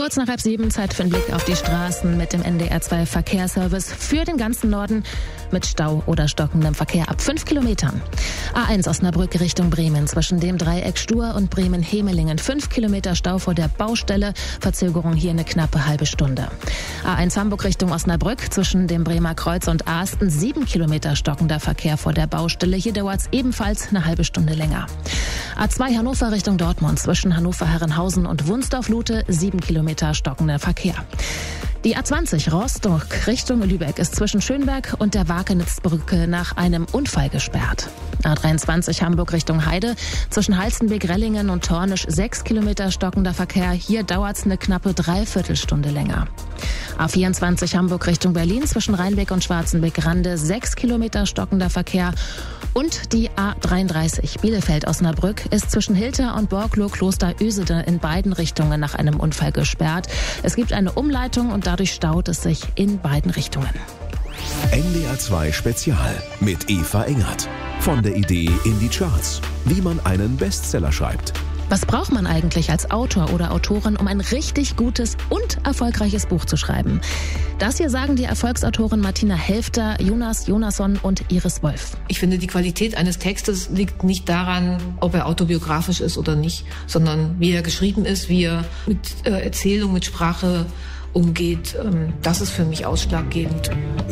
Kurz nach 6:30 Zeit für einen Blick auf die Straßen mit dem NDR2 Verkehrsservice für den ganzen Norden mit Stau oder stockendem Verkehr ab 5 Kilometern. A1 Osnabrück Richtung Bremen zwischen dem Dreieck Stur und Bremen-Hemelingen. 5 Kilometer Stau vor der Baustelle. Verzögerung hier eine knappe halbe Stunde. A1 Hamburg Richtung Osnabrück zwischen dem Bremer Kreuz und Asten. 7 Kilometer stockender Verkehr vor der Baustelle. Hier dauert es ebenfalls eine halbe Stunde länger. A2 Hannover Richtung Dortmund zwischen Hannover-Herrenhausen und Wunsdorf-Lute. 7 Kilometer stockender Verkehr. Die A20 Rostock Richtung Lübeck ist zwischen Schönberg und der Wakenitzbrücke nach einem Unfall gesperrt. A23 Hamburg Richtung Heide zwischen Halstenbek-Rellingen und Tornisch 6 Kilometer stockender Verkehr. Hier dauert es eine knappe Dreiviertelstunde länger. A24 Hamburg Richtung Berlin zwischen Rheinbeck und Schwarzenbeck-Rande 6 Kilometer stockender Verkehr. Und die A33 Bielefeld-Osnabrück ist zwischen Hilter und Borglow-Kloster-Ösede in beiden Richtungen nach einem Unfall gesperrt. Es gibt eine Umleitung und dadurch staut es sich in beiden Richtungen. NDR2 Spezial mit Eva Engert. Von der Idee in die Charts. Wie man einen Bestseller schreibt. Was braucht man eigentlich als Autor oder Autorin, um ein richtig gutes und erfolgreiches Buch zu schreiben? Das hier sagen die Erfolgsautoren Martina Helfter, Jonas Jonasson und Iris Wolf. Ich finde, die Qualität eines Textes liegt nicht daran, ob er autobiografisch ist oder nicht, sondern wie er geschrieben ist, wie er mit Erzählung, mit Sprache umgeht. Das ist für mich ausschlaggebend.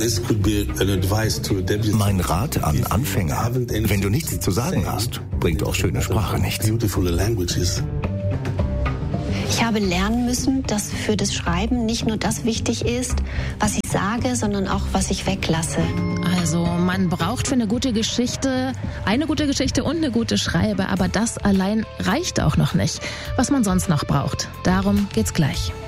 Mein Rat an Anfänger: Wenn du nichts zu sagen hast, bringt auch schöne Sprache nichts. Ich habe lernen müssen, dass für das Schreiben nicht nur das wichtig ist, was ich sage, sondern auch, was ich weglasse. Also man braucht für eine gute Geschichte und eine gute Schreibe, aber das allein reicht auch noch nicht. Was man sonst noch braucht, darum geht's gleich.